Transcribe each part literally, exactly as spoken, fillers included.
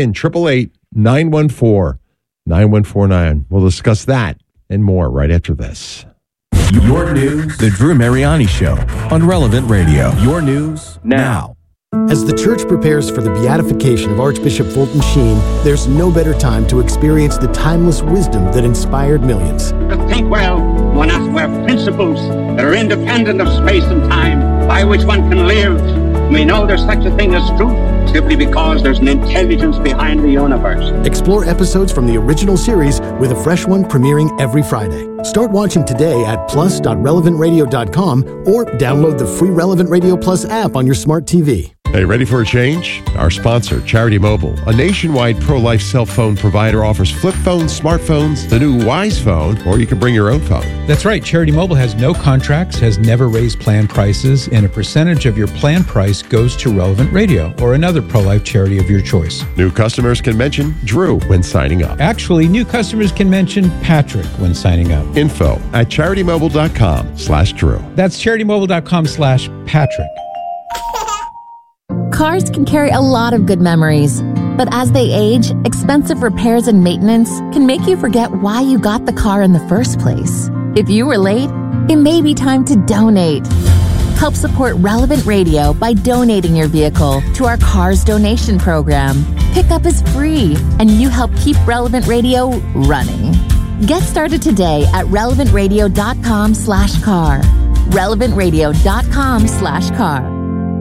In triple eight nine one four nine one four nine. We'll discuss that and more right after this. Your news, The Drew Mariani Show on Relevant Radio. Your news now. As the church prepares for the beatification of Archbishop Fulton Sheen, there's no better time to experience the timeless wisdom that inspired millions. To think well, one has to have principles that are independent of space and time, by which one can live. We know there's such a thing as truth simply because there's an intelligence behind the universe. Explore episodes from the original series with a fresh one premiering every Friday. Start watching today at plus dot relevant radio dot com or download the free Relevant Radio Plus app on your smart T V. Hey, ready for a change? Our sponsor, Charity Mobile, a nationwide pro-life cell phone provider, offers flip phones, smartphones, the new Wise Phone, or you can bring your own phone. That's right. Charity Mobile has no contracts, has never raised plan prices, and a percentage of your plan price goes to Relevant Radio or another pro-life charity of your choice. New customers can mention Drew when signing up. Actually, new customers can mention Patrick when signing up. Info at charitymobile.com slash Drew. That's charitymobile.com slash Patrick. Cars can carry a lot of good memories, but as they age, expensive repairs and maintenance can make you forget why you got the car in the first place. If you were late, it may be time to donate. Help support Relevant Radio by donating your vehicle to our Cars Donation Program. Pickup is free, and you help keep Relevant Radio running. Get started today at relevantradio.com slash car. relevantradio.com slash car.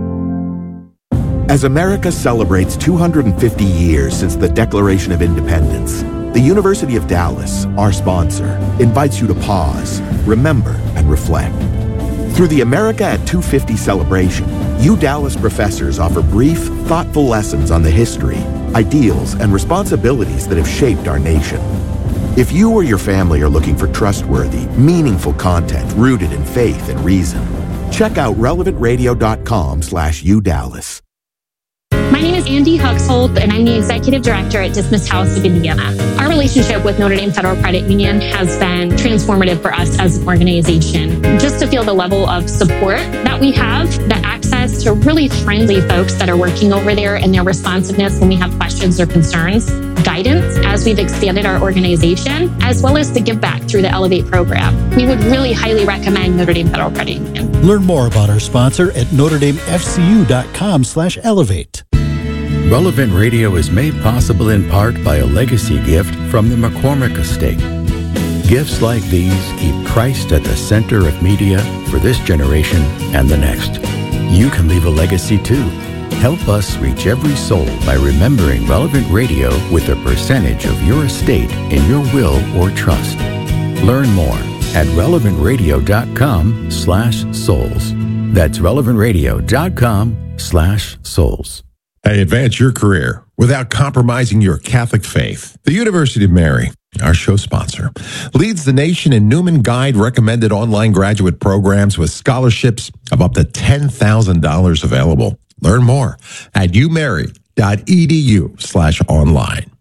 As America celebrates two hundred fifty years since the Declaration of Independence, the University of Dallas, our sponsor, invites you to pause, remember, and reflect. Through the America at two fifty celebration, U Dallas professors offer brief, thoughtful lessons on the history, ideals, and responsibilities that have shaped our nation. If you or your family are looking for trustworthy, meaningful content rooted in faith and reason, check out relevantradio.com slash UDallas. My name is Andy Huxhold, and I'm the Executive Director at Dismiss House of Indiana. Our relationship with Notre Dame Federal Credit Union has been transformative for us as an organization. Just to feel the level of support that we have, the access to really friendly folks that are working over there, and their responsiveness when we have questions or concerns, guidance as we've expanded our organization, as well as the give back through the Elevate program. We would really highly recommend Notre Dame Federal Credit Union. Learn more about our sponsor at notre dame f c u dot com slash elevate. Relevant Radio is made possible in part by a legacy gift from the McCormick Estate. Gifts like these keep Christ at the center of media for this generation and the next. You can leave a legacy too. Help us reach every soul by remembering Relevant Radio with a percentage of your estate in your will or trust. Learn more at relevantradio.com slash souls. That's relevantradio.com slash souls. Hey, advance your career without compromising your Catholic faith. The University of Mary, our show sponsor, leads the nation in Newman Guide recommended online graduate programs with scholarships of up to ten thousand dollars available. Learn more at umary.edu slash online.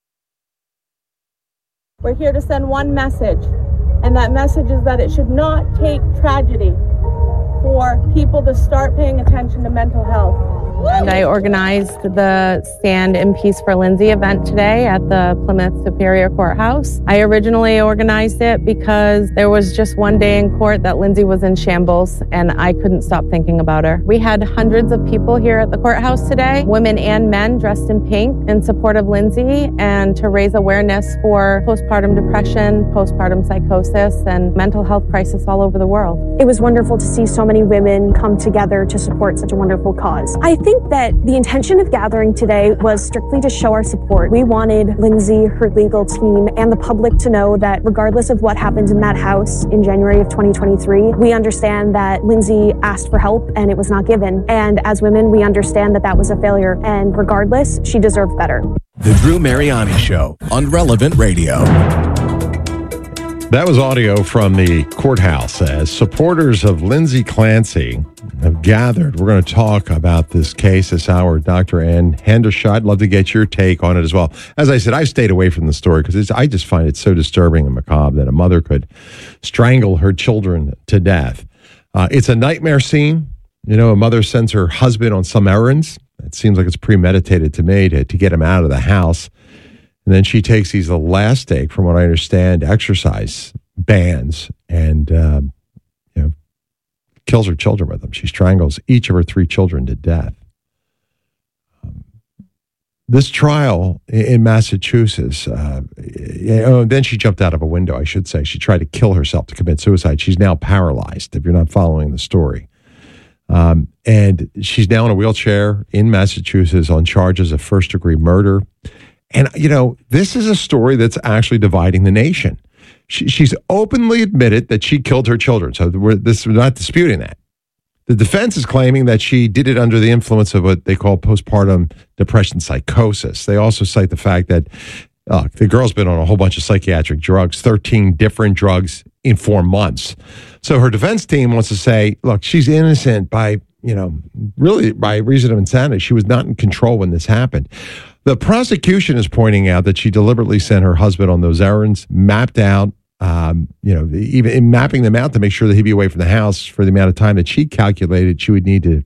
We're here to send one message, and that message is that it should not take tragedy for people to start paying attention to mental health. And I organized the Stand in Peace for Lindsay event today at the Plymouth Superior Courthouse. I originally organized it because there was just one day in court that Lindsay was in shambles and I couldn't stop thinking about her. We had hundreds of people here at the courthouse today, women and men dressed in pink in support of Lindsay and to raise awareness for postpartum depression, postpartum psychosis, and mental health crisis all over the world. It was wonderful to see so many women come together to support such a wonderful cause. I think that the intention of gathering today was strictly to show our support. We wanted Lindsay, her legal team, and the public to know that regardless of what happened in that house in January of twenty twenty-three, we understand that Lindsay asked for help and it was not given. And as women, we understand that that was a failure. And regardless, she deserved better. The Drew Mariani Show on Relevant Radio. That was audio from the courthouse as supporters of Lindsay Clancy have gathered. We're going to talk about this case this hour. Doctor Ann Hendershot, I'd love to get your take on it as well. As I said, I've stayed away from the story because I just find it so disturbing and macabre that a mother could strangle her children to death. Uh, it's a nightmare scene. You know, a mother sends her husband on some errands It seems like it's premeditated to me to, to get him out of the house. And then she takes these elastic, from what I understand, exercise bands and uh, you know, kills her children with them. She strangles each of her three children to death. Um, this trial in Massachusetts, uh, you know, then she jumped out of a window, I should say. She tried to kill herself to commit suicide. She's now paralyzed, if you're not following the story. Um, and she's now in a wheelchair in Massachusetts on charges of first-degree murder. And, you know, this is a story that's actually dividing the nation. She, she's openly admitted that she killed her children. So we're, this, we're not disputing that. The defense is claiming that she did it under the influence of what they call postpartum depression psychosis. They also cite the fact that uh, the girl's been on a whole bunch of psychiatric drugs, thirteen different drugs in four months. So her defense team wants to say, look, she's innocent by, you know, really by reason of insanity. She was not in control when this happened. The prosecution is pointing out that she deliberately sent her husband on those errands, mapped out, um, you know, even in mapping them out to make sure that he'd be away from the house for the amount of time that she calculated she would need to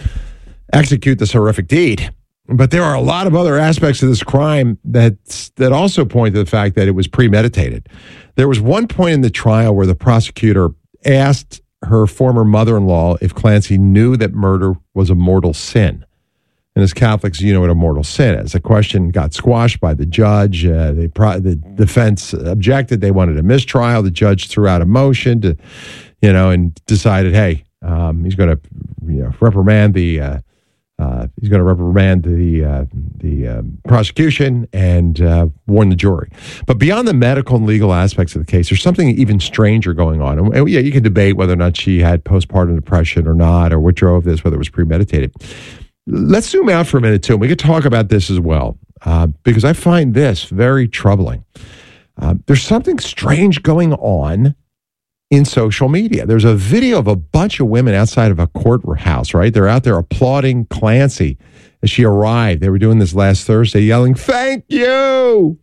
execute this horrific deed. But there are a lot of other aspects of this crime that that also point to the fact that it was premeditated. There was one point in the trial where the prosecutor asked her former mother-in-law if Clancy knew that murder was a mortal sin. And as Catholics, you know what a mortal sin is. The question got squashed by the judge. Uh, they pro- the defense objected. They wanted a mistrial. The judge threw out a motion to, you know, and decided, hey, um, he's going to, you know, reprimand the. Uh, Uh, he's going to reprimand the uh, the uh, prosecution and uh, warn the jury. But beyond the medical and legal aspects of the case, there's something even stranger going on. And, and yeah, you can debate whether or not she had postpartum depression or not, or what drove this, whether it was premeditated. Let's zoom out for a minute, too, and we could talk about this as well, uh, because I find this very troubling. Uh, there's something strange going on in social media. There's a video of a bunch of women outside of a courthouse, right? They're out there applauding Clancy as she arrived. They were doing this last Thursday, yelling, "Thank you!"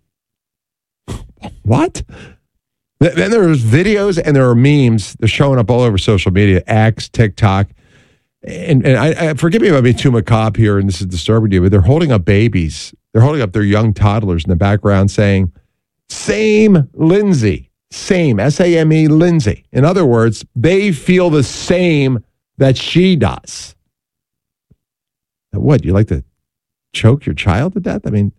What? Then there's videos and there are memes. They're showing up all over social media, X, TikTok. And, and I, I forgive me if I'm being too macabre here and this is disturbing to you, but they're holding up babies. They're holding up their young toddlers in the background saying, "Same Lindsay." Same, S A M E, Lindsay. In other words, they feel the same that she does. What, you like to choke your child to death? I mean,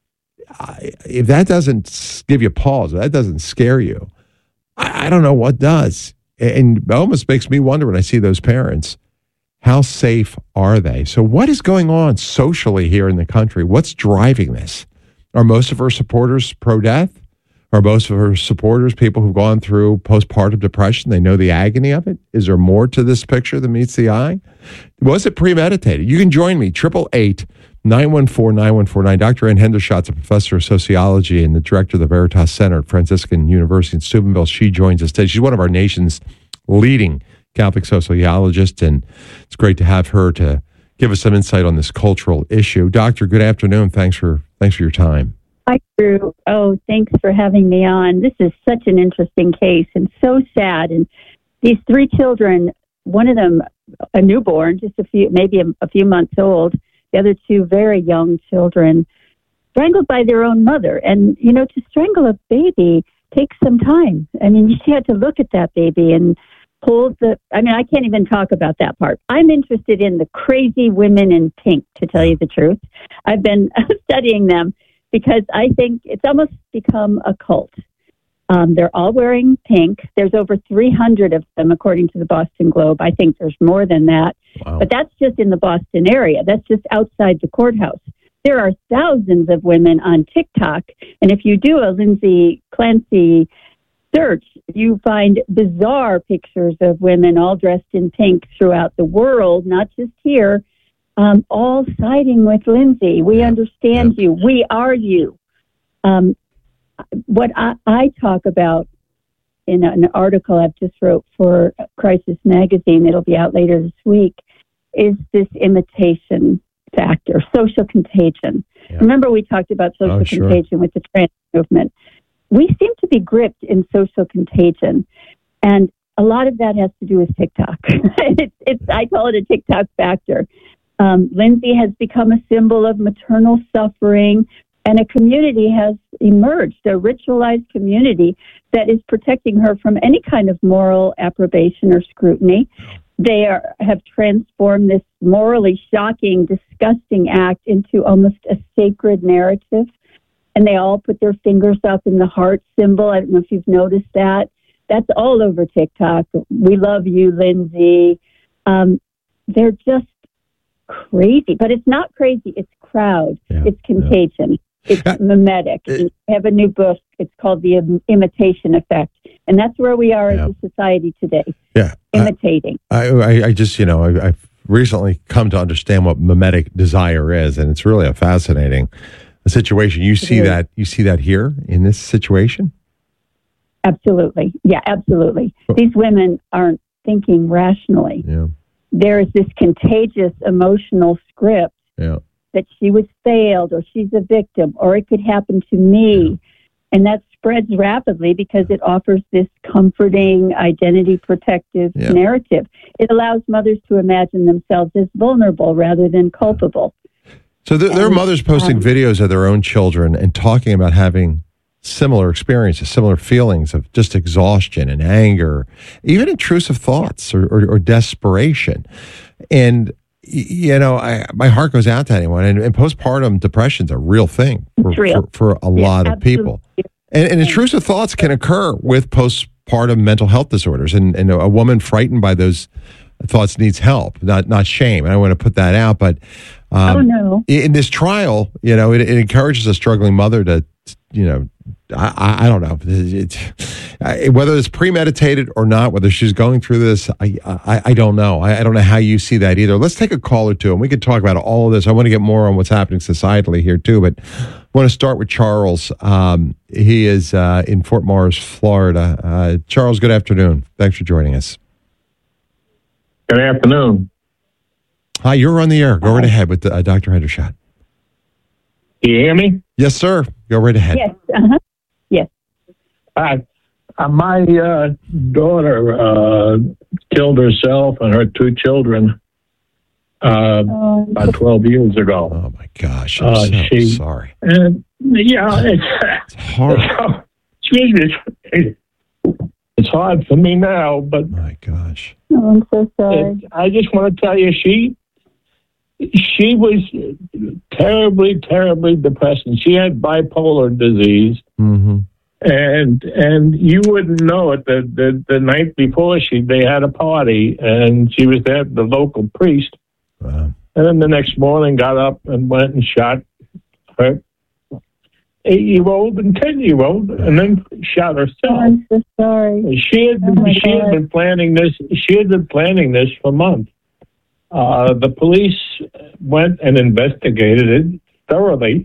I, if that doesn't give you pause, if that doesn't scare you, I, I don't know what does. And it almost makes me wonder when I see those parents, how safe are they? So what is going on socially here in the country? What's driving this? Are most of her supporters pro-death? Are most of her supporters people who've gone through postpartum depression? They know the agony of it. Is there more to this picture than meets the eye? Was it premeditated? You can join me, eight eight eight, nine one four, nine one four nine. Doctor Ann Hendershot's a professor of sociology and the director of the Veritas Center at Franciscan University in Steubenville. She joins us today. She's one of our nation's leading Catholic sociologists, and it's great to have her to give us some insight on this cultural issue. Doctor, good afternoon. Thanks for thanks for your time. Hi, Drew. Oh, thanks for having me on. This is such an interesting case and so sad. And these three children, one of them a newborn, just a few, maybe a, a few months old, the other two very young children, strangled by their own mother. And, you know, to strangle a baby takes some time. I mean, she had to look at that baby and hold the, I mean, I can't even talk about that part. I'm interested in the crazy women in pink, to tell you the truth. I've been studying them, because I think it's almost become a cult. Um, they're all wearing pink. There's over three hundred of them, according to the Boston Globe. I think there's more than that. Wow. But that's just in the Boston area. That's just outside the courthouse. There are thousands of women on TikTok. And if you do a Lindsay Clancy search, you find bizarre pictures of women all dressed in pink throughout the world, not just here. Um, all siding with Lindsay. We understand you. We are you. Um, what I, I talk about in an article I've just wrote for Crisis Magazine, it'll be out later this week, is this imitation factor, social contagion. Yeah. Remember we talked about social oh, sure. contagion with the trans movement. We seem to be gripped in social contagion. And a lot of that has to do with TikTok. it's, it's, I call it a TikTok factor. Um, Lindsay has become a symbol of maternal suffering, and a community has emerged, a ritualized community that is protecting her from any kind of moral approbation or scrutiny. They are, have transformed this morally shocking, disgusting act into almost a sacred narrative. And they all put their fingers up in the heart symbol. I don't know if you've noticed that. That's all over TikTok. We love you, Lindsay. Um, they're just crazy. But it's not crazy. It's crowd. Yeah, it's contagion. Yeah. It's uh, mimetic. It, I have a new book. It's called The Im- Imitation Effect. And that's where we are yeah. as a society today. Yeah. Imitating. I, I, I just, you know, I, I've recently come to understand what mimetic desire is. And it's really a fascinating situation. You see that, you see that here in this situation? Absolutely. Yeah, absolutely. Oh. These women aren't thinking rationally. Yeah. There is this contagious emotional script yeah. that she was failed or she's a victim or it could happen to me. Yeah. And that spreads rapidly because it offers this comforting, identity protective yeah. narrative. It allows mothers to imagine themselves as vulnerable rather than culpable. So there, there are mothers posting um, videos of their own children and talking about having similar experiences, similar feelings of just exhaustion and anger, even intrusive thoughts or, or, or desperation. And, you know, I, my heart goes out to anyone. And, and postpartum depression is a real thing for, real. for, for a yeah, lot of people. And, and intrusive thoughts can occur with postpartum mental health disorders. And, and a woman frightened by those thoughts needs help, not not shame. And I want to put that out. But um, oh, no. in this trial, you know, it, it encourages a struggling mother to, you know, I, I don't know it, it, whether it's premeditated or not, whether she's going through this. I I, I don't know. I, I don't know how you see that either. Let's take a call or two and we can talk about all of this. I want to get more on what's happening societally here too, but I want to start with Charles. Um, he is uh, in Fort Myers, Florida. Uh, Charles, good afternoon. Thanks for joining us. Good afternoon. Hi, you're on the air. Go right ahead with uh, Doctor Hendershot. Can you hear me? Yes, sir. Go right ahead. Yes. Uh-huh. Yes. Uh, uh, my uh, daughter uh, killed herself and her two children uh, oh. about twelve years ago. Oh, my gosh. I'm uh, so she, sorry. And, yeah, it's, it's hard. Jesus. It, it's hard for me now, but... My gosh. Oh, I'm so sorry. It, I just want to tell you, she... She was terribly, terribly depressed. And she had bipolar disease, mm-hmm. and and you wouldn't know it. The, the the night before, she they had a party, and she was there with the local priest. Wow. And then the next morning, got up and went and shot her eight-year-old and ten-year-old, and then shot herself. Oh, I'm so sorry. She had oh she God. had been planning this. She had been planning this for months. Uh, the police went and investigated it thoroughly,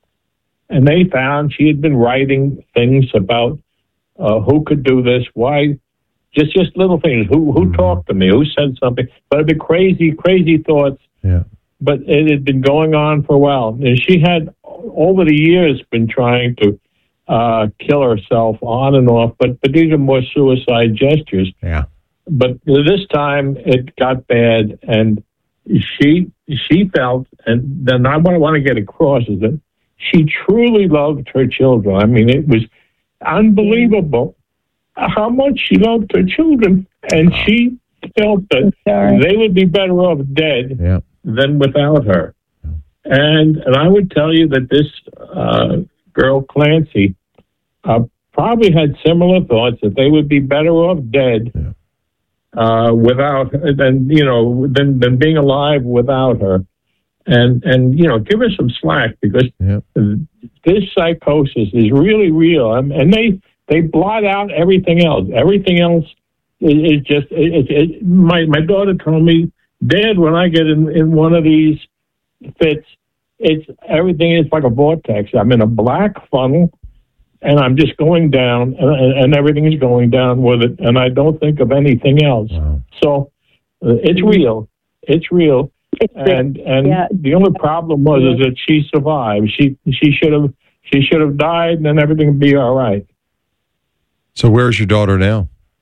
and they found she had been writing things about uh, who could do this, why, just just little things. Who who mm-hmm. talked to me? Who said something? But it'd be crazy, crazy thoughts. Yeah. But it had been going on for a while. And she had, over the years, been trying to uh, kill herself on and off. But but these are more suicide gestures. Yeah. But this time it got bad, and she she felt, and then I want to want to get across is that she truly loved her children. I mean, it was unbelievable how much she loved her children, and she felt that they would be better off dead yeah. than without her. And and I would tell you that this uh, girl Clancy uh, probably had similar thoughts, that they would be better off dead. Yeah. Uh, without than you know than than being alive without her, and and you know give her some slack, because yep. this psychosis is really real, and, and they they blot out everything else. Everything else is, is just it, it, it, my my daughter told me, Dad, when I get in, in one of these fits, it's everything is like a vortex. I'm in a black funnel. And I'm just going down, and, and everything is going down with it, and I don't think of anything else. Wow. So uh, it's real. It's real. It's and and yeah. the only problem was is that she survived. She she should have she should have died, and then everything would be all right. So where's your daughter now?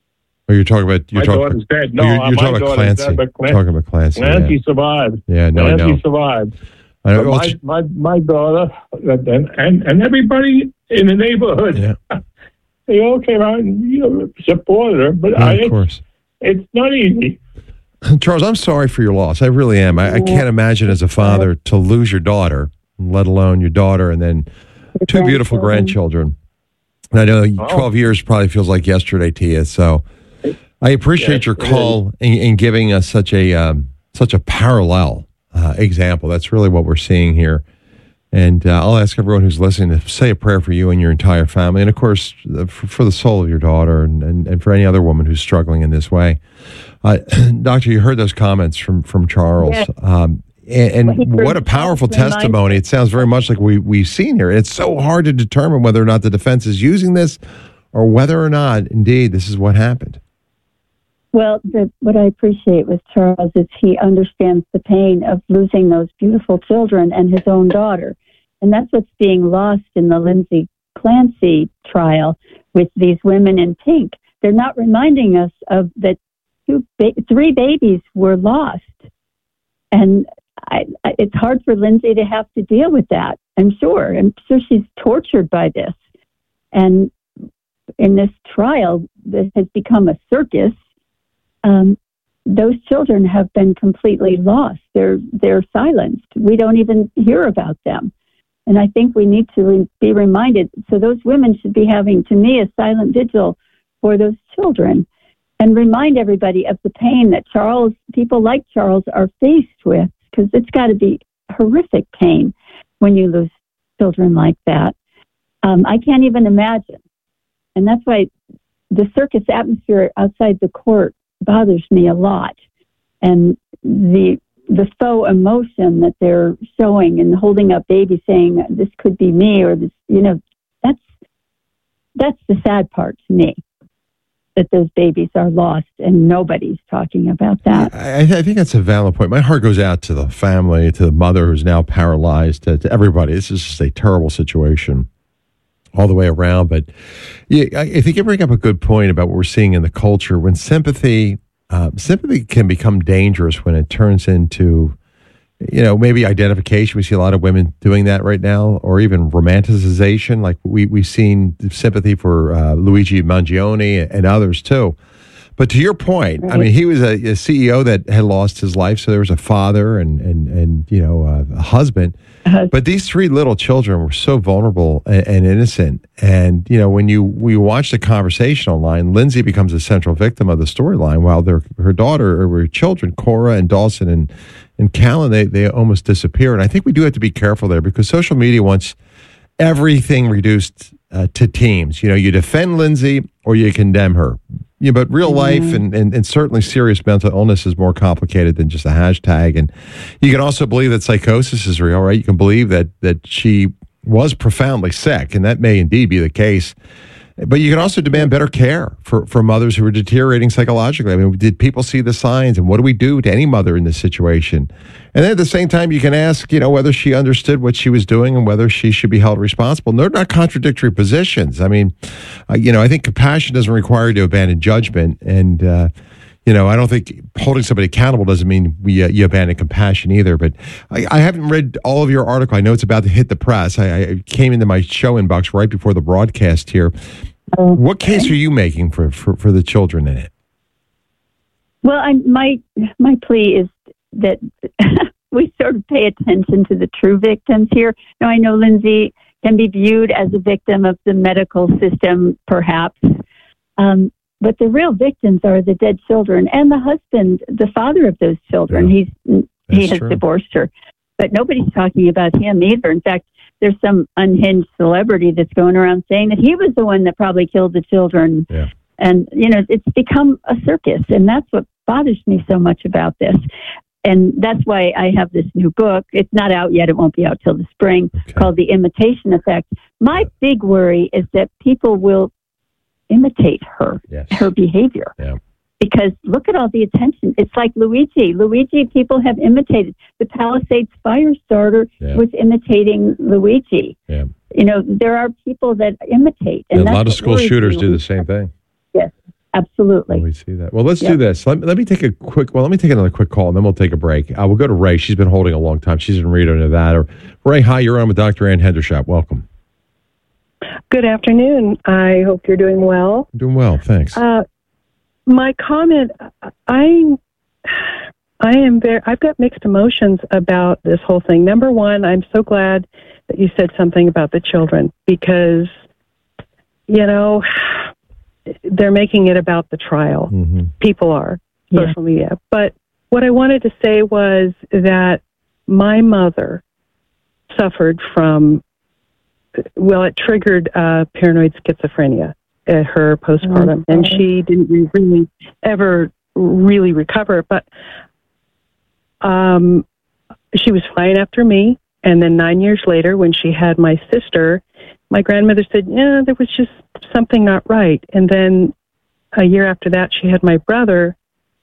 Oh, you're talking about you're my talking daughter's about, dead. No, you're, you're my talking about daughter's Clancy. dead, but Clan- talking about Clancy. Clancy yeah. survived. Yeah, no, Clancy I know. survived. I know. But Well, my, my my daughter and and, and everybody in the neighborhood, yeah. they all came out and you know supported her. But yeah, I, of course. it's not easy. Charles, I'm sorry for your loss. I really am. I, I can't imagine as a father to lose your daughter, let alone your daughter, and then two beautiful grandchildren. And I know twelve years probably feels like yesterday to you. So I appreciate Yes, your call in, in giving us such a um, such a parallel uh, example. That's really what we're seeing here. And uh, I'll ask everyone who's listening to say a prayer for you and your entire family. And, of course, for, for the soul of your daughter and, and, and for any other woman who's struggling in this way. Uh, Doctor, you heard those comments from, from Charles. Yes. Um, and and Well, what a powerful reminds- testimony. It sounds very much like we, we've seen here. It's so hard to determine whether or not the defense is using this or whether or not, indeed, this is what happened. Well, the, what I appreciate with Charles is he understands the pain of losing those beautiful children and his own daughter. And that's what's being lost in the Lindsay Clancy trial with these women in pink. They're not reminding us of that two, ba- three babies were lost. And I, I, it's hard for Lindsay to have to deal with that, I'm sure. I'm sure she's tortured by this. And in this trial that has become a circus, Um, those children have been completely lost. They're they're silenced. We don't even hear about them. And I think we need to re- be reminded. So those women should be having, to me, a silent vigil for those children and remind everybody of the pain that Charles, people like Charles, are faced with, because it's got to be horrific pain when you lose children like that. Um, I can't even imagine. And that's why the circus atmosphere outside the court bothers me a lot, and the the faux emotion that they're showing and holding up babies saying this could be me, or this, you know, that's that's the sad part to me, that those babies are lost and nobody's talking about that. I, I think that's a valid point. My heart goes out to the family, to the mother who's now paralyzed, to, to everybody. This is just a terrible situation all the way around. But yeah, I, I think you bring up a good point about what we're seeing in the culture. When sympathy, uh, sympathy can become dangerous when it turns into, you know, maybe identification. We see a lot of women doing that right now, or even romanticization. Like we, we've seen sympathy for uh, Luigi Mangione and others too. But to your point, right. I mean, he was a, a C E O that had lost his life. So there was a father and, and, and you know, uh, a husband. Uh-huh. But these three little children were so vulnerable and, and innocent. And, you know, when you we watch the conversation online, Lindsay becomes a central victim of the storyline, while their her daughter, or her children, Cora and Dawson and, and Callan, they, they almost disappear. And I think we do have to be careful there, because social media wants everything reduced uh, to teams. You know, you defend Lindsay or you condemn her. Yeah, but real life mm-hmm. and, and, and certainly serious mental illness is more complicated than just a hashtag. And you can also believe that psychosis is real, right? You can believe that that she was profoundly sick, and that may indeed be the case. But you can also demand better care for, for mothers who are deteriorating psychologically. I mean, did people see the signs, and what do we do to any mother in this situation? And then at the same time, you can ask, you know, whether she understood what she was doing and whether she should be held responsible. They're not contradictory positions. I mean, uh, you know, I think compassion doesn't require you to abandon judgment. And, uh, you know, I don't think holding somebody accountable doesn't mean we uh, you abandon compassion either. But I, I haven't read all of your article. I know it's about to hit the press. I, I came into my show inbox right before the broadcast here. Okay. What case are you making for, for, for the children in it? Well, I, my my plea is that we sort of pay attention to the true victims here. Now, I know Lindsay can be viewed as a victim of the medical system, perhaps. Um, but the real victims are the dead children and the husband, the father of those children. Yeah, He's he has true. divorced her. But nobody's talking about him either. In fact, there's some unhinged celebrity that's going around saying that he was the one that probably killed the children. Yeah. And, you know, it's become a circus. And that's what bothers me so much about this. And that's why I have this new book. It's not out yet. It won't be out till the spring, okay. called The Imitation Effect. My big worry is that people will imitate her, yes. her behavior. Yeah. Because look at all the attention. It's like Luigi. Luigi, people have imitated. The Palisades fire starter yeah. was imitating Luigi. Yeah. You know, there are people that imitate. And yeah, that's a lot of school shooters me. do the same thing. Yes. Absolutely. We see that. Well, let's Yep. do this. Let, let me take a quick, well, let me take another quick call, and then we'll take a break. Uh, we'll go to Ray. She's been holding a long time. She's in Reno, Nevada. Ray, hi, you're on with Doctor Ann Hendershot. Welcome. Good afternoon. I hope you're doing well. I'm doing well, thanks. Uh, my comment, I, I am very, I've got mixed emotions about this whole thing. Number one, I'm so glad that you said something about the children because, you know, they're making it about the trial. Mm-hmm. People are, Yeah. social media. But what I wanted to say was that my mother suffered from, well, it triggered uh, paranoid schizophrenia at her postpartum, Okay. and she didn't re- really ever really recover. But um, she was fine after me, and then nine years later, when she had my sister, my grandmother said, "Yeah, there was just something not right." And then a year after that, she had my brother,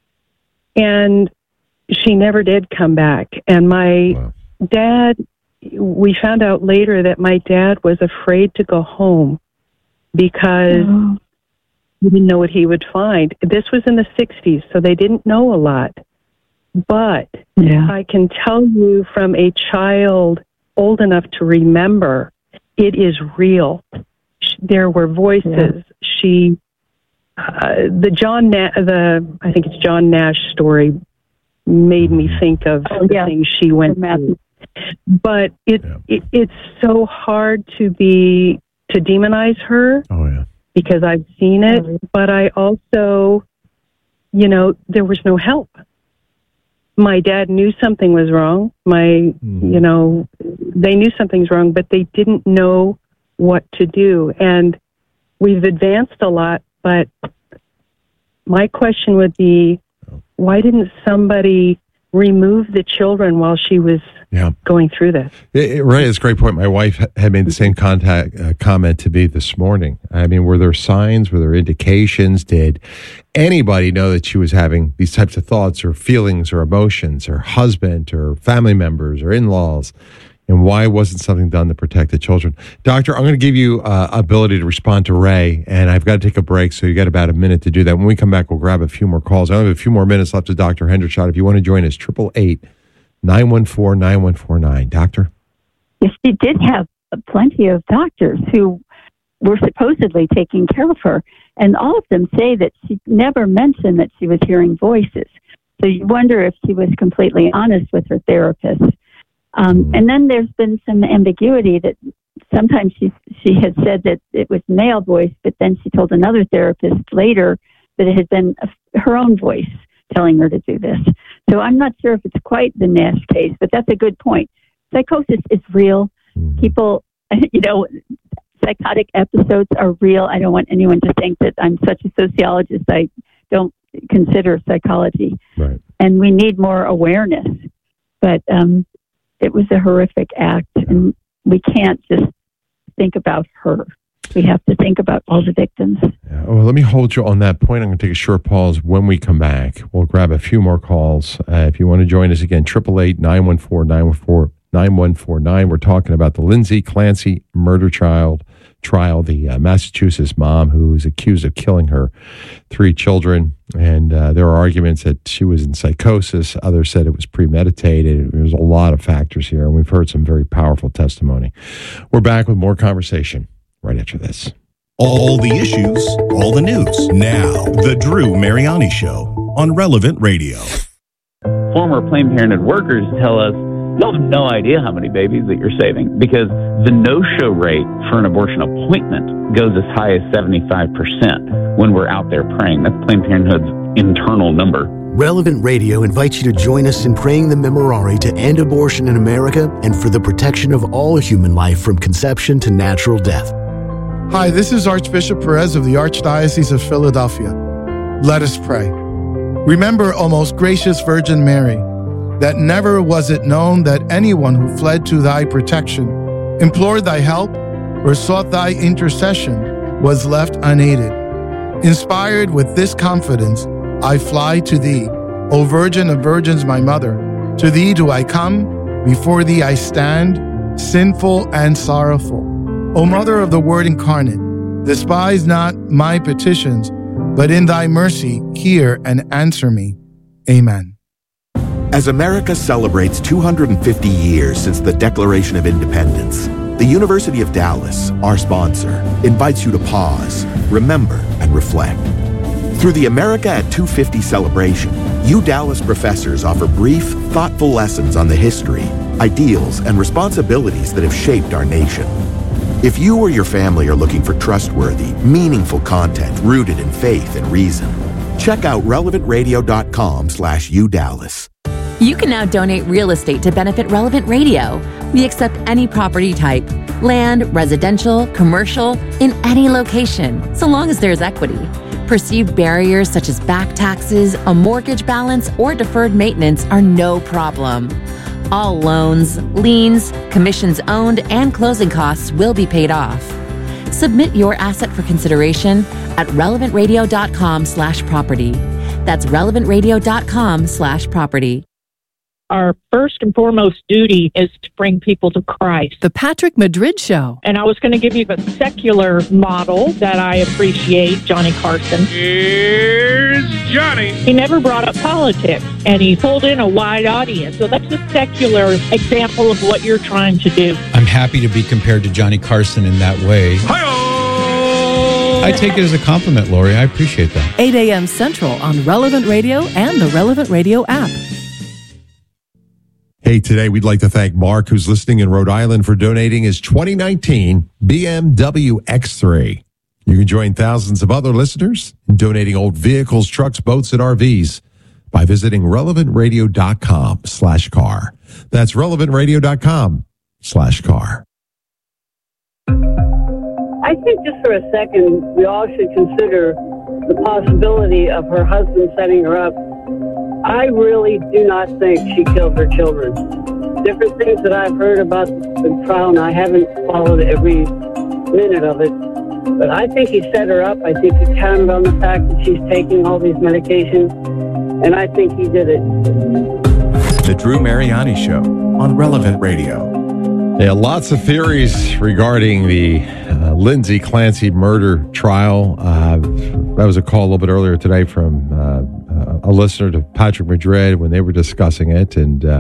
and she never did come back. And my Wow. dad, we found out later that my dad was afraid to go home because Oh. he didn't know what he would find. This was in the sixties, so they didn't know a lot. But Yeah. I can tell you from a child old enough to remember, it is real. Sh- There were voices. She, uh, the John, Na- the I think it's John Nash story, made me think of Oh, the yeah. things she went The math- through. But it, Yeah. it it's so hard to be to demonize her Oh, yeah. because I've seen it. But I also, you know, there was no help. My dad knew something was wrong. My, Mhm. you know, they knew something's wrong, but they didn't know what to do. And we've advanced a lot, but my question would be, why didn't somebody remove the children while she was Yeah. going through this? It, it, Ray, it's a great point. My wife ha- had made the same contact uh, comment to me this morning. I mean, were there signs? Were there indications? Did anybody know that she was having these types of thoughts or feelings or emotions? Her husband or family members or in-laws? And why wasn't something done to protect the children? Doctor, I'm going to give you uh, ability to respond to Ray, and I've got to take a break, so you got about a minute to do that. When we come back, we'll grab a few more calls. I only have a few more minutes left to Doctor Hendershot. If you want to join us, eight eight eight, nine one four, nine one four nine. Doctor? Yes, she did have plenty of doctors who were supposedly taking care of her, and all of them say that she never mentioned that she was hearing voices. So you wonder if she was completely honest with her therapist. Um, and then there's been some ambiguity that sometimes she she had said that it was male voice, but then she told another therapist later that it had been a, her own voice telling her to do this. So I'm not sure if it's quite the Nash case, but that's a good point. Psychosis is real. People, you know, psychotic episodes are real. I don't want anyone to think that I'm such a sociologist. I don't consider psychology. Right. And we need more awareness. But um, it was a horrific act, and we can't just think about her. We have to think about all the victims. Yeah. Well, let me hold you on that point. I'm going to take a short pause. When we come back, we'll grab a few more calls. Uh, if you want to join us again, eight eight eight, nine one four, nine one four, nine one four nine. We're talking about the Lindsay Clancy murder child trial, the uh, Massachusetts mom who was accused of killing her three children. And uh, there are arguments that she was in psychosis. Others said it was premeditated. There's a lot of factors here, and we've heard some very powerful testimony. We're back with more conversation right after this. All the issues, all the news. Now, The Drew Mariani Show on Relevant Radio. Former Planned Parenthood workers tell us, you'll have no idea how many babies that you're saving because the no-show rate for an abortion appointment goes as high as seventy-five percent when we're out there praying. That's Planned Parenthood's internal number. Relevant Radio invites you to join us in praying the Memorare to end abortion in America and for the protection of all human life from conception to natural death. Hi, this is Archbishop Perez of the Archdiocese of Philadelphia. Let us pray. Remember, O most gracious Virgin Mary, that never was it known that anyone who fled to thy protection, implored thy help, or sought thy intercession was left unaided. Inspired with this confidence, I fly to thee, O Virgin of Virgins, my mother. To thee do I come, before thee I stand, sinful and sorrowful. O Mother of the Word incarnate, despise not my petitions, but in thy mercy, hear and answer me. Amen. As America celebrates two hundred fifty years since the Declaration of Independence, the University of Dallas, our sponsor, invites you to pause, remember, and reflect. Through the America at two fifty celebration, U Dallas professors offer brief, thoughtful lessons on the history, ideals, and responsibilities that have shaped our nation. If you or your family are looking for trustworthy, meaningful content rooted in faith and reason, check out relevant radio dot com slash U Dallas. You can now donate real estate to benefit Relevant Radio. We accept any property type, land, residential, commercial, in any location, so long as there's equity. Perceived barriers such as back taxes, a mortgage balance, or deferred maintenance are no problem. All loans, liens, commissions owned, and closing costs will be paid off. Submit your asset for consideration at relevant radio dot com slash property. That's relevant radio dot com slash property. Our first and foremost duty is to bring people to Christ. The Patrick Madrid Show. And I was going to give you a secular model that I appreciate, Johnny Carson. Here's Johnny. He never brought up politics, and he pulled in a wide audience. So that's a secular example of what you're trying to do. I'm happy to be compared to Johnny Carson in that way. Hi-oh! I take it as a compliment, Lori. I appreciate that. eight a.m. Central on Relevant Radio and the Relevant Radio app. Hey, today we'd like to thank Mark, who's listening in Rhode Island, for donating his twenty nineteen B M W X three. You can join thousands of other listeners in donating old vehicles, trucks, boats, and R Vs by visiting relevant radio dot com slash car. That's relevant radio dot com slash car. I think just for a second, we all should consider the possibility of her husband setting her up. I really do not think she killed her children. Different things that I've heard about the trial, and I haven't followed every minute of it, but I think he set her up. I think he counted on the fact that she's taking all these medications, and I think he did it. The Drew Mariani Show on Relevant Radio. Yeah, lots of theories regarding the uh, Lindsay Clancy murder trial. Uh, that was a call a little bit earlier today from uh, a listener to Patrick Madrid when they were discussing it. And uh,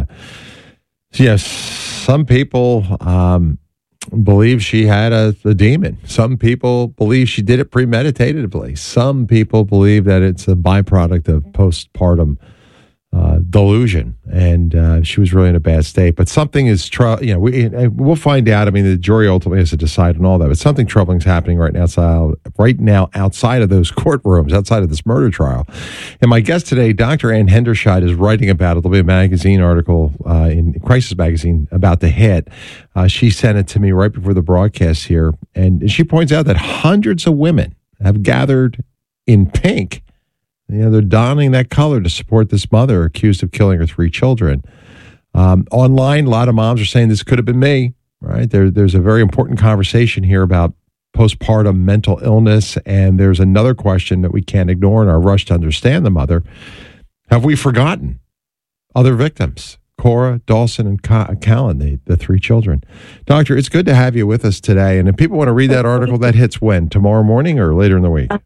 yes, some people um, believe she had a, a demon. Some people believe she did it premeditatedly. Some people believe that it's a byproduct of postpartum Uh, delusion, and uh, she was really in a bad state. But something is, tr- you know, we we'll find out. I mean, the jury ultimately has to decide on all that. But something troubling is happening right now, outside, right now outside of those courtrooms, outside of this murder trial. And my guest today, Doctor Ann Hendershot, is writing about it. There'll be a magazine article uh, in Crisis Magazine about the hit. Uh, she sent it to me right before the broadcast here, and she points out that hundreds of women have gathered in pink. You know, they're donning that color to support this mother accused of killing her three children. Um, online, a lot of moms are saying this could have been me, right? There, there's a very important conversation here about postpartum mental illness, and there's another question that we can't ignore in our rush to understand the mother. Have we forgotten other victims? Cora, Dawson, and Callan, the, the three children. Doctor, it's good to have you with us today. And if people want to read that article, that hits when? Tomorrow morning or later in the week?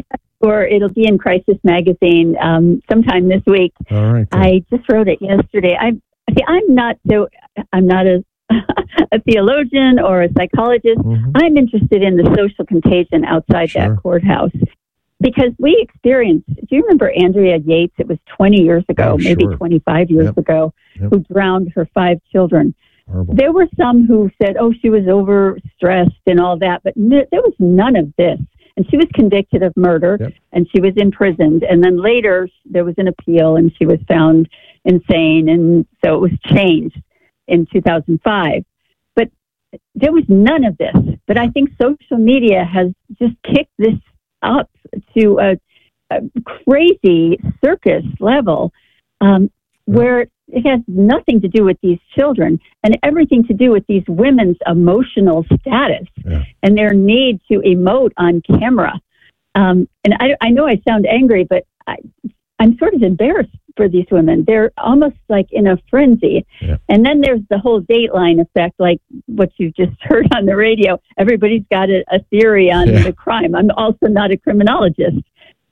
Or it'll be in Crisis Magazine um, sometime this week. All right. Good. I just wrote it yesterday. I, see, I'm not so. I'm not a, a theologian or a psychologist. Mm-hmm. I'm interested in the social contagion outside sure. that courthouse because we experienced. Do you remember Andrea Yates? It was twenty years ago, oh, maybe sure. twenty-five years yep. ago, yep. who drowned her five children. Horrible. There were some who said, "Oh, she was overstressed and all that," but no, there was none of this. And she was convicted of murder, yep. and she was imprisoned. And then later, there was an appeal, and she was found insane. And so it was changed in two thousand five. But there was none of this. But I think social media has just kicked this up to a, a crazy circus level um, where it has nothing to do with these children and everything to do with these women's emotional status yeah. and their need to emote on camera. Um, and I, I know I sound angry, but I, I'm sort of embarrassed for these women. They're almost like in a frenzy. Yeah. And then there's the whole Dateline effect, like what you just heard on the radio. Everybody's got a, a theory on yeah. the crime. I'm also not a criminologist.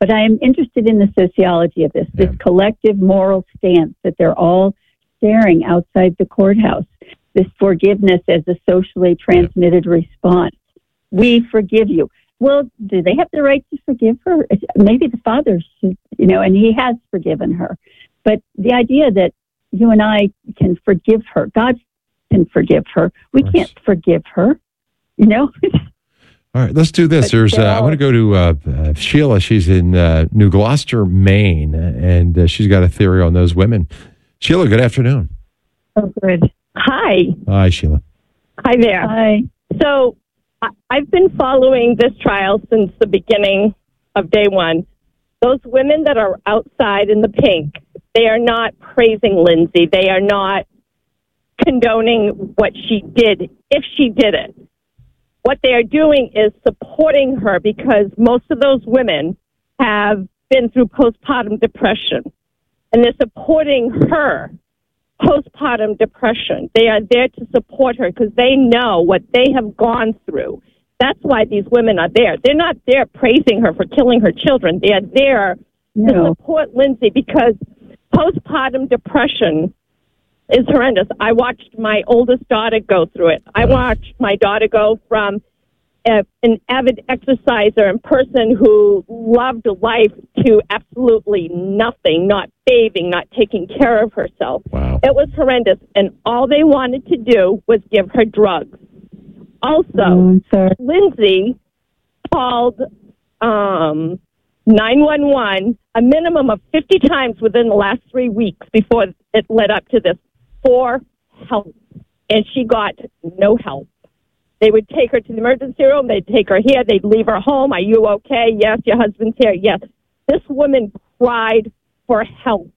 But I am interested in the sociology of this, this yeah. collective moral stance that they're all sharing outside the courthouse, this forgiveness as a socially transmitted yeah. response. We forgive you. Well, do they have the right to forgive her? Maybe the father should, you know, and he has forgiven her. But the idea that you and I can forgive her, God can forgive her. We can't forgive her, you know? All right, let's do this. But There's, uh, I want to go to uh, uh, Sheila. She's in uh, New Gloucester, Maine, and uh, she's got a theory on those women. Sheila, good afternoon. Oh, good. Hi. Hi, Sheila. Hi there. Hi. So I- I've been following this trial since the beginning of day one. Those women that are outside in the pink, they are not praising Lindsay. They are not condoning what she did, if she did it. What they are doing is supporting her because most of those women have been through postpartum depression, and they're supporting her postpartum depression. They are there to support her because they know what they have gone through. That's why these women are there. They're not there praising her for killing her children. They are there no. to support Lindsay because postpartum depression is horrendous. I watched my oldest daughter go through it. I watched my daughter go from a, an avid exerciser and person who loved life to absolutely nothing, not bathing, not taking care of herself. Wow. It was horrendous. And all they wanted to do was give her drugs. Also, mm, Lindsay called um, nine one one a minimum of fifty times within the last three weeks before it led up to this for help. And she got no help. They would take her to the emergency room. They'd take her here. They'd leave her home. Are you okay? Yes. Your husband's here. Yes. This woman cried for help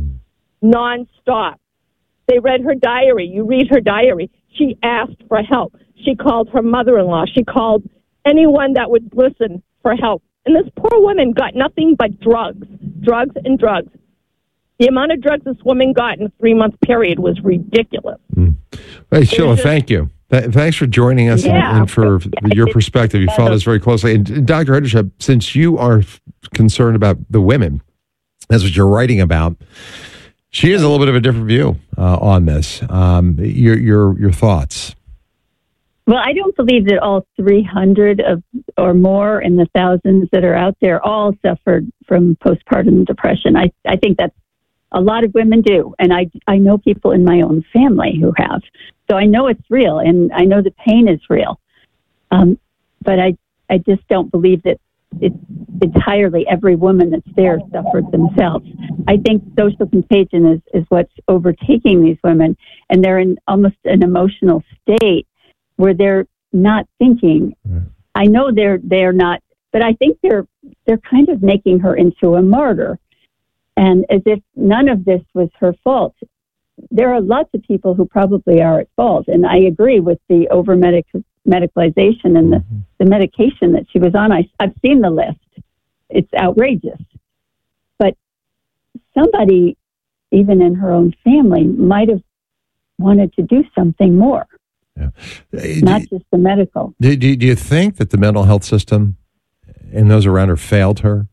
nonstop. They read her diary. You read her diary. She asked for help. She called her mother-in-law. She called anyone that would listen for help. And this poor woman got nothing but drugs, drugs and drugs. The amount of drugs this woman got in a three-month period was ridiculous. Mm. Hey, Sheila, thank you. Th- thanks for joining us yeah, and, and for yeah, your perspective. You followed us very closely. And Doctor Hendershot, since you are f- concerned about the women, that's what you're writing about, she has a little bit of a different view uh, on this. Um, your, your, your thoughts? Well, I don't believe that all three hundred of or more in the thousands that are out there all suffered from postpartum depression. I, I think that's a lot of women do. And I, I know people in my own family who have. So I know it's real, and I know the pain is real. Um, but I, I just don't believe that it's entirely every woman that's there suffered themselves. I think social contagion is, is what's overtaking these women, and they're in almost an emotional state where they're not thinking. Mm. I know they're they're not, but I think they're they're kind of making her into a martyr, and as if none of this was her fault. There are lots of people who probably are at fault, and I agree with the over medic medicalization and the, mm-hmm. the medication that she was on. I, I've seen the list. It's outrageous. But somebody, even in her own family, might have wanted to do something more. Yeah. Not do, just the medical. Do, do, do you think that the mental health system and those around her failed her?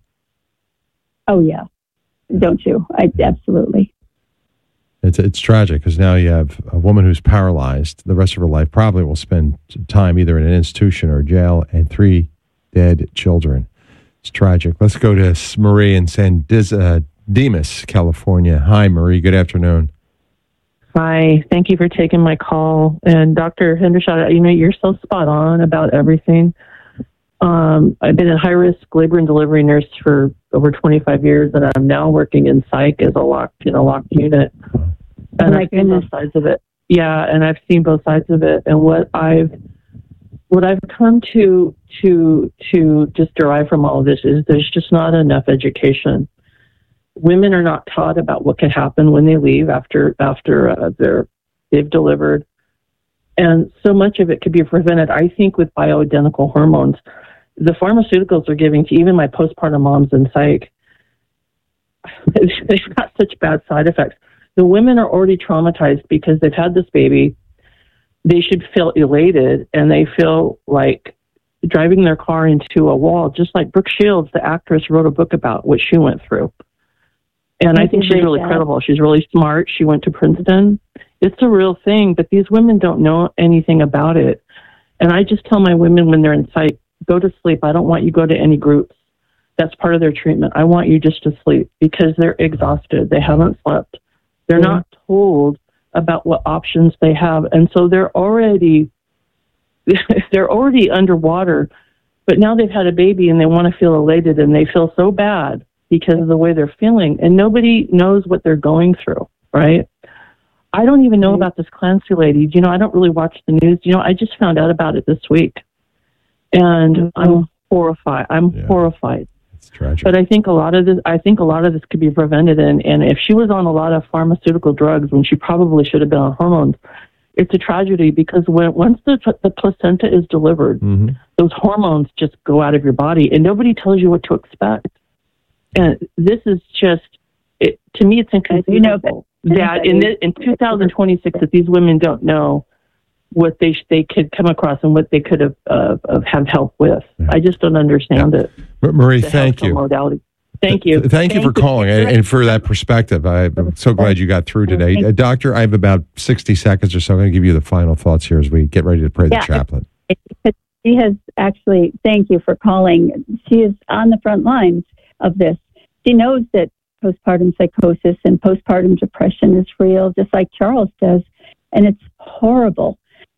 Oh, yeah. Don't you? I, absolutely. It's it's tragic because now you have a woman who's paralyzed. The rest of her life probably will spend time either in an institution or jail, and three dead children. It's tragic. Let's go to Marie in San Diz, uh, Dimas, California. Hi, Marie. Good afternoon. Hi. Thank you for taking my call. And Doctor Hendershot, you know, you're so spot on about everything. Um, I've been a high-risk labor and delivery nurse for over twenty-five years, and I'm now working in psych as a locked in a locked unit. And oh my I've seen goodness. both sides of it. Yeah, and I've seen both sides of it. And what I've what I've come to to to just derive from all of this is there's just not enough education. Women are not taught about what can happen when they leave after after uh, they're they've delivered, and so much of it could be prevented. I think with bioidentical hormones. The pharmaceuticals are giving to even my postpartum moms in psych, they've got such bad side effects. The women are already traumatized because they've had this baby. They should feel elated, and they feel like driving their car into a wall, just like Brooke Shields, the actress, wrote a book about what she went through. And I think she's really credible. She's really smart. She went to Princeton. It's a real thing, but these women don't know anything about it. And I just tell my women when they're in sight, go to sleep. I don't want you to go to any groups. That's part of their treatment. I want you just to sleep because they're exhausted. They haven't slept. They're mm-hmm. not told about what options they have. And so they're already, they're already underwater, but now they've had a baby and they want to feel elated and they feel so bad because of the way they're feeling. And nobody knows what they're going through, right? I don't even know about this Clancy lady. You know, I don't really watch the news. You know, I just found out about it this week. And I'm horrified. I'm yeah. horrified. It's tragic. But I think a lot of this, I think a lot of this could be prevented. And, and if she was on a lot of pharmaceutical drugs when she probably should have been on hormones, it's a tragedy because when once the the placenta is delivered, mm-hmm. those hormones just go out of your body and nobody tells you what to expect. And this is just, it, to me, it's inconceivable you know, that in the, in two thousand twenty-six that these women don't know what they sh- they could come across and what they could have uh, have help with. Yeah. I just don't understand yeah. it. Marie, thank you. Modality. Thank you. Th- thank, thank you for you. calling and, and for that perspective. I'm so glad you got through today. Uh, doctor, I have about sixty seconds or so. I'm going to give you the final thoughts here as we get ready to pray yeah, the chaplain. It, it, she has actually, thank you for calling. She is on the front lines of this. She knows that postpartum psychosis and postpartum depression is real, just like Charles does, and it's horrible.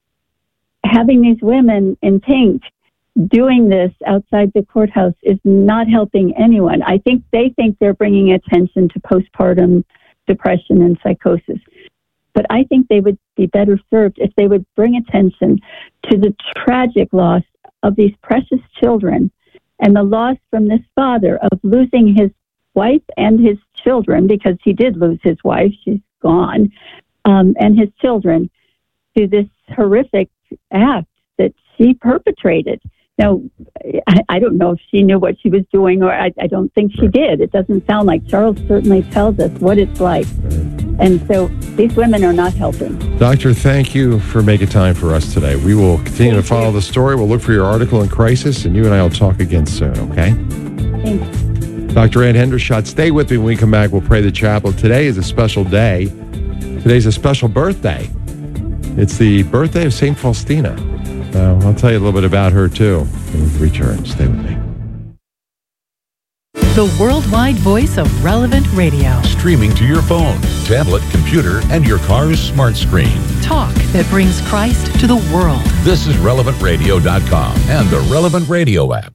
Having these women in pink doing this outside the courthouse is not helping anyone. I think they think they're bringing attention to postpartum depression and psychosis. But I think they would be better served if they would bring attention to the tragic loss of these precious children and the loss from this father of losing his wife and his children, because he did lose his wife, she's gone, um, and his children, to this horrific act that she perpetrated. Now, I, I don't know if she knew what she was doing, or I, I don't think she did. It doesn't sound like. Charles certainly tells us what it's like. And so these women are not helping. Doctor, thank you for making time for us today. We will continue thank to follow you. the story. We'll look for your article in Crisis, and you and I will talk again soon, okay? Thanks. Doctor Ann Hendershot, stay with me when we come back. We'll pray the chapel. Today is a special day. Today's a special birthday. It's the birthday of Saint Faustina. Uh, I'll tell you a little bit about her, too, when we return. Stay with me. The worldwide voice of Relevant Radio. Streaming to your phone, tablet, computer, and your car's smart screen. Talk that brings Christ to the world. This is relevant radio dot com and the Relevant Radio app.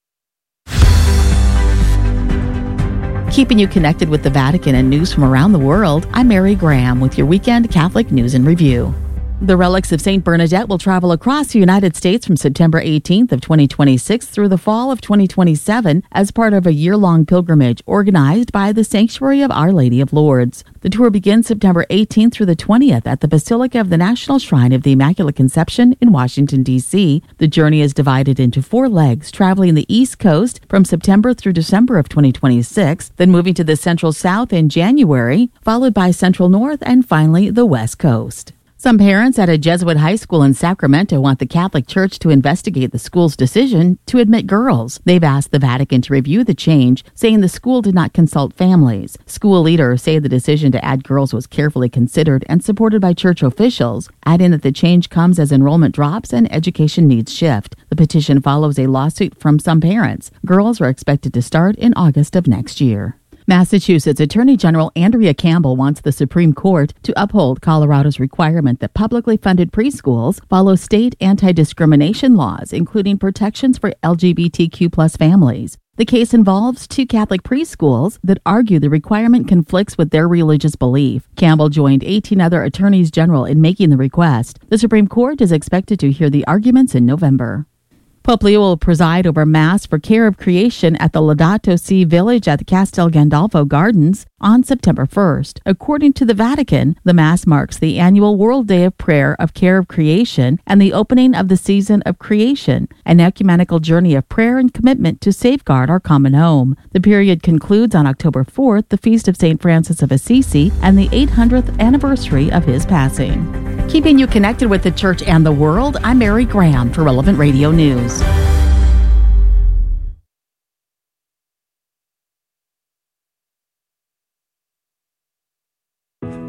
Keeping you connected with the Vatican and news from around the world, I'm Mary Graham with your weekend Catholic News and Review. The relics of Saint Bernadette will travel across the United States from September eighteenth of twenty twenty-six through the fall of twenty twenty-seven as part of a year-long pilgrimage organized by the Sanctuary of Our Lady of Lourdes. The tour begins September eighteenth through the twentieth at the Basilica of the National Shrine of the Immaculate Conception in Washington, D C The journey is divided into four legs, traveling the East Coast from September through December of twenty twenty-six, then moving to the Central South in January, followed by Central North, and finally the West Coast. Some parents at a Jesuit high school in Sacramento want the Catholic Church to investigate the school's decision to admit girls. They've asked the Vatican to review the change, saying the school did not consult families. School leaders say the decision to add girls was carefully considered and supported by church officials, adding that the change comes as enrollment drops and education needs shift. The petition follows a lawsuit from some parents. Girls are expected to start in August of next year. Massachusetts Attorney General Andrea Campbell wants the Supreme Court to uphold Colorado's requirement that publicly funded preschools follow state anti-discrimination laws, including protections for L G B T Q plus families. The case involves two Catholic preschools that argue the requirement conflicts with their religious belief. Campbell joined eighteen other attorneys general in making the request. The Supreme Court is expected to hear the arguments in November. Pope Leo will preside over Mass for Care of Creation at the Laudato Si Village at the Castel Gandolfo Gardens on September first. According to the Vatican, the Mass marks the annual World Day of Prayer of Care of Creation and the opening of the season of creation, an ecumenical journey of prayer and commitment to safeguard our common home. The period concludes on October fourth, the feast of Saint Francis of Assisi, and the eight hundredth anniversary of his passing. Keeping you connected with the Church and the world, I'm Mary Graham for Relevant Radio News.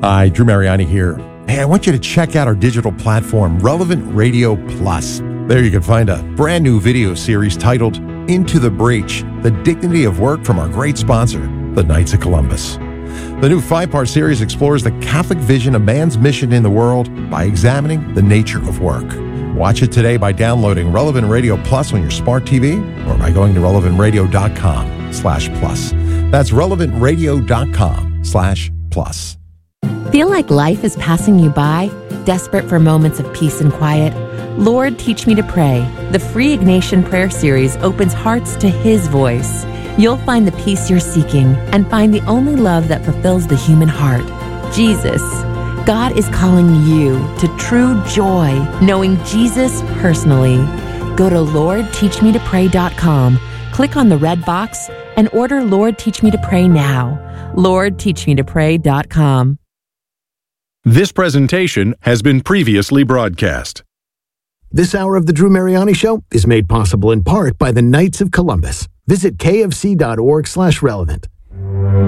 Hi, Drew Mariani here. Hey, I want you to check out our digital platform, Relevant Radio Plus. There you can find a brand new video series titled Into the Breach, The Dignity of Work from our great sponsor, the Knights of Columbus. The new five-part series explores the Catholic vision of man's mission in the world by examining the nature of work. Watch it today by downloading Relevant Radio Plus on your smart T V or by going to relevant radio dot com slash plus. That's relevant radio dot com slash plus. Feel like life is passing you by? Desperate for moments of peace and quiet? Lord, Teach Me to Pray. The free Ignatian Prayer Series opens hearts to His voice. You'll find the peace you're seeking and find the only love that fulfills the human heart, Jesus. God is calling you to true joy, knowing Jesus personally. Go to lord teach me to pray dot com, click on the red box, and order Lord Teach Me to Pray now. lord teach me to pray dot com. This presentation has been previously broadcast. This hour of the Drew Mariani Show is made possible in part by the Knights of Columbus. Visit kfc dot org slash relevant.